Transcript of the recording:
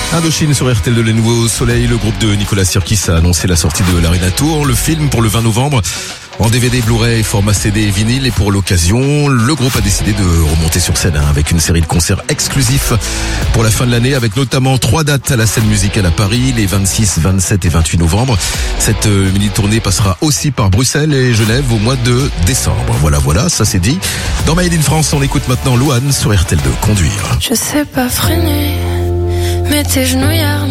Indochine sur RTL de Les Nouveaux Soleil. Le groupe de Nicolas Sirkis a annoncé la sortie de l'Arena Tour. Le film pour le 20 novembre en DVD, Blu-ray, format CD et vinyle. Et pour l'occasion, le groupe a décidé de remonter sur scène avec une série de concerts exclusifs pour la fin de l'année, avec notamment 3 dates à la scène musicale à Paris, les 26, 27 et 28 novembre. Cette mini-tournée passera aussi par Bruxelles et Genève au mois de décembre. Voilà, ça c'est dit. Dans Made in France, on écoute maintenant Louane sur RTL2. Conduire. Je sais pas freiner, mais tes genouillards